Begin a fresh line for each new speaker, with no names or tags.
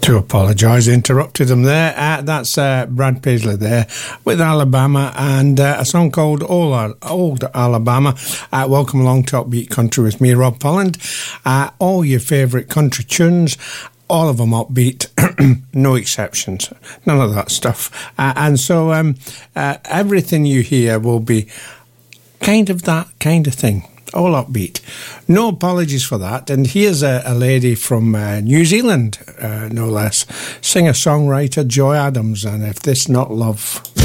To apologise, interrupted them there. That's Brad Paisley there with Alabama and a song called Old Alabama. Welcome along to Upbeat Country with me, Rob Polland. All your favourite country tunes, all of them upbeat, no exceptions, none of that stuff. And so everything you hear will be kind of that kind of thing. All upbeat. No apologies for that. And here's a lady from New Zealand, no less, singer-songwriter Joy Adams, and If This Not Love.